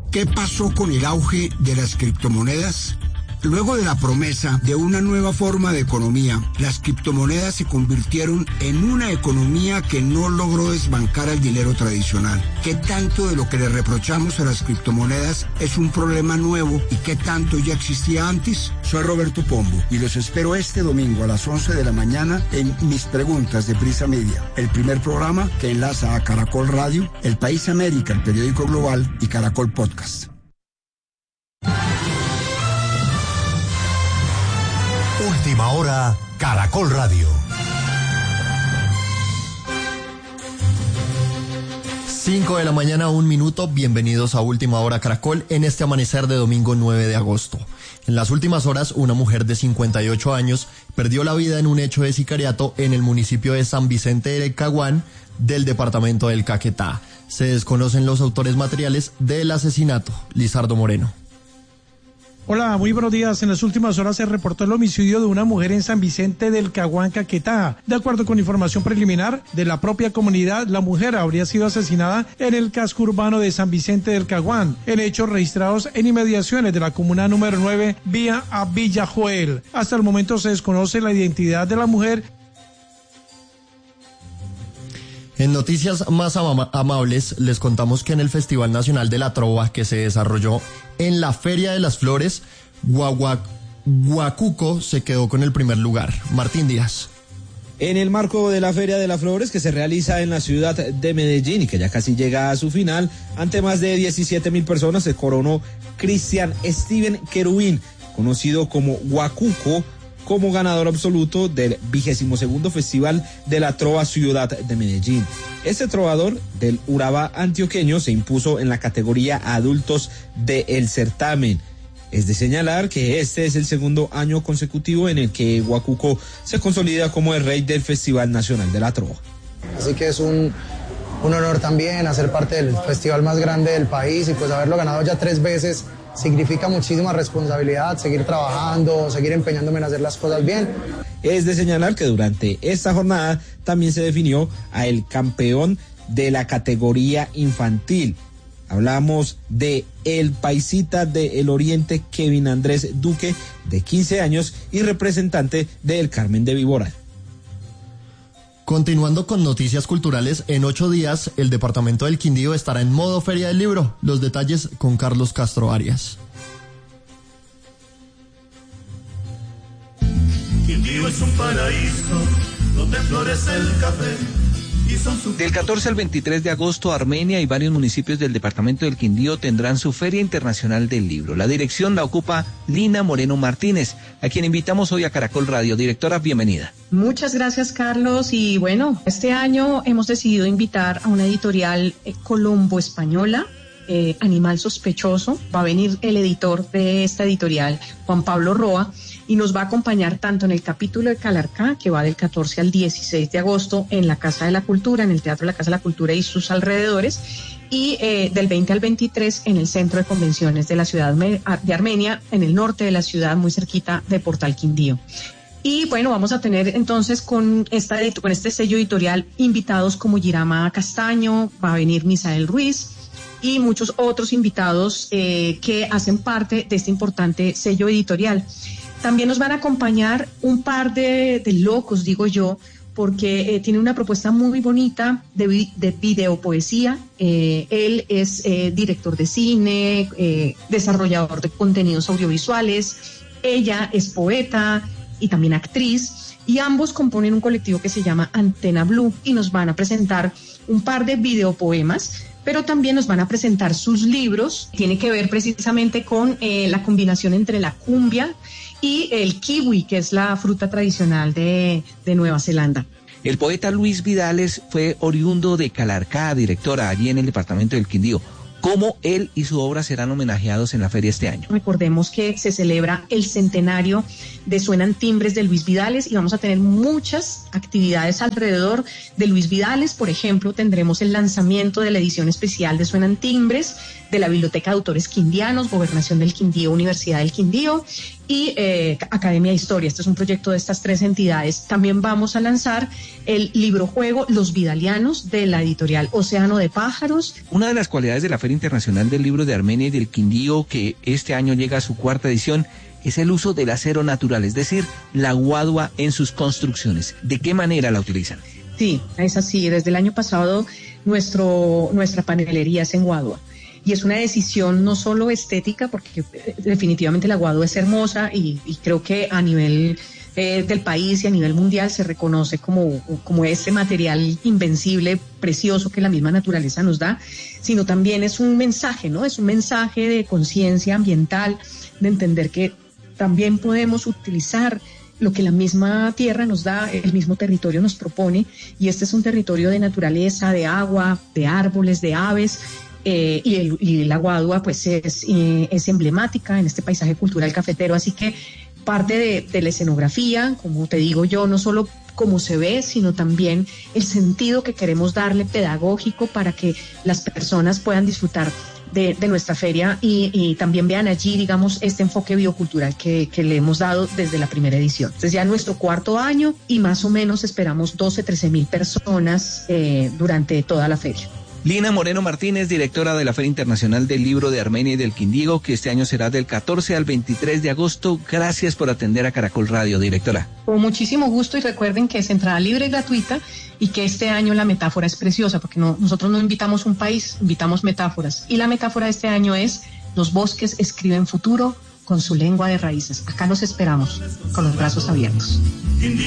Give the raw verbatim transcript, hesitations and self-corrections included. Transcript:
¿Qué pasó con el auge de las criptomonedas? Luego de la promesa de una nueva forma de economía, las criptomonedas se convirtieron en una economía que no logró desbancar al dinero tradicional. ¿Qué tanto de lo que le reprochamos a las criptomonedas es un problema nuevo y qué tanto ya existía antes? Soy Roberto Pombo y los espero este domingo a las once de la mañana en Mis Preguntas de Prisa Media, el primer programa que enlaza a Caracol Radio, El País América, el periódico global y Caracol Podcast. Última hora, Caracol Radio. cinco de la mañana, un minuto. Bienvenidos a Última Hora Caracol en este amanecer de domingo nueve de agosto. En las últimas horas, una mujer de cincuenta y ocho años perdió la vida en un hecho de sicariato en el municipio de San Vicente del Caguán del departamento del Caquetá. Se desconocen los autores materiales del asesinato. Lizardo Moreno. Hola, muy buenos días. En las últimas horas se reportó el homicidio de una mujer en San Vicente del Caguán, Caquetá. De acuerdo con información preliminar de la propia comunidad, la mujer habría sido asesinada en el casco urbano de San Vicente del Caguán, en hechos registrados en inmediaciones de la comuna número nueve, vía a Villa Joel. Hasta el momento se desconoce la identidad de la mujer. En noticias más ama- amables, les contamos que en el Festival Nacional de la Trova, que se desarrolló en la Feria de las Flores, Guagua- Guacuco se quedó con el primer lugar. Martín Díaz. En el marco de la Feria de las Flores, que se realiza en la ciudad de Medellín y que ya casi llega a su final, ante más de diecisiete mil personas se coronó Cristian Steven Querubín, conocido como Guacuco, como ganador absoluto del vigésimo segundo Festival de la Trova Ciudad de Medellín. Este trovador del Urabá antioqueño se impuso en la categoría adultos del certamen. Es de señalar que este es el segundo año consecutivo en el que Guacuco se consolida como el rey del Festival Nacional de la Trova. Así que es un, un honor también hacer parte del festival más grande del país y pues haberlo ganado ya tres veces significa muchísima responsabilidad, seguir trabajando, seguir empeñándome en hacer las cosas bien. Es de señalar que durante esta jornada también se definió a el campeón de la categoría infantil. Hablamos de el paisita del Oriente, Kevin Andrés Duque, de quince años y representante del Carmen de Víbora. Continuando con noticias culturales, en ocho días el departamento del Quindío estará en modo Feria del Libro. Los detalles con Carlos Castro Arias. Quindío es un paraíso donde florece el café. Del catorce al veintitrés de agosto, Armenia y varios municipios del departamento del Quindío tendrán su Feria Internacional del Libro. La dirección la ocupa Lina Moreno Martínez, a quien invitamos hoy a Caracol Radio. Directora, bienvenida. Muchas gracias, Carlos. Y bueno, este año hemos decidido invitar a una editorial eh, colombo-española, eh, Animal Sospechoso. Va a venir el editor de esta editorial, Juan Pablo Roa, y nos va a acompañar tanto en el capítulo de Calarcá, que va del catorce al dieciséis de agosto en la Casa de la Cultura, en el Teatro de la Casa de la Cultura y sus alrededores, y eh, del veinte al veintitrés en el Centro de Convenciones de la ciudad de Armenia, en el norte de la ciudad, muy cerquita de Portal Quindío. Y bueno, vamos a tener entonces con, esta, con este sello editorial invitados como Girama Castaño, va a venir Misael Ruiz y muchos otros invitados eh, que hacen parte de este importante sello editorial. También nos van a acompañar un par de, de locos, digo yo, porque eh, tiene una propuesta muy bonita de, de videopoesía. Eh, él es eh, director de cine, eh, desarrollador de contenidos audiovisuales. Ella es poeta y también actriz. Y ambos componen un colectivo que se llama Antena Blue y nos van a presentar un par de videopoemas, pero también nos van a presentar sus libros. Tiene que ver precisamente con eh, la combinación entre la cumbia y el kiwi, que es la fruta tradicional de, de Nueva Zelanda. El poeta Luis Vidales fue oriundo de Calarcá, directora, allí en el departamento del Quindío. ¿Cómo él y su obra serán homenajeados en la feria este año? Recordemos que se celebra el centenario de Suenan Timbres de Luis Vidales y vamos a tener muchas actividades alrededor de Luis Vidales. Por ejemplo, tendremos el lanzamiento de la edición especial de Suenan Timbres de la Biblioteca de Autores Quindianos, Gobernación del Quindío, Universidad del Quindío, y eh, Academia de Historia. Este es un proyecto de estas tres entidades. También vamos a lanzar el libro juego Los Vidalianos de la editorial Océano de Pájaros. Una de las cualidades de la Feria Internacional del Libro de Armenia y del Quindío, que este año llega a su cuarta edición, es el uso del acero natural, es decir, la guadua en sus construcciones. ¿De qué manera la utilizan? Sí, es así. Desde el año pasado nuestro, nuestra panelería es en guadua. Y es una decisión no solo estética, porque definitivamente la guadua es hermosa y, y creo que a nivel eh, del país y a nivel mundial se reconoce como, como ese material invencible, precioso que la misma naturaleza nos da, sino también es un mensaje, ¿no? Es un mensaje de conciencia ambiental, de entender que también podemos utilizar lo que la misma tierra nos da, el mismo territorio nos propone, y este es un territorio de naturaleza, de agua, de árboles, de aves, eh, y, el, y la guadua pues es, eh, es emblemática en este paisaje cultural cafetero, así que parte de, de la escenografía, como te digo yo, no solo cómo se ve, sino también el sentido que queremos darle pedagógico para que las personas puedan disfrutar De, de nuestra feria y, y también vean allí, digamos, este enfoque biocultural que, que le hemos dado desde la primera edición. Entonces ya nuestro cuarto año y más o menos esperamos doce, trece mil personas eh, durante toda la feria. Lina Moreno Martínez, directora de la Feria Internacional del Libro de Armenia y del Quindío, que este año será del catorce al veintitrés de agosto. Gracias por atender a Caracol Radio, directora. Con muchísimo gusto, y recuerden que es entrada libre y gratuita y que este año la metáfora es preciosa, porque no, nosotros no invitamos un país, invitamos metáforas. Y la metáfora de este año es: los bosques escriben futuro con su lengua de raíces. Acá los esperamos con los brazos abiertos.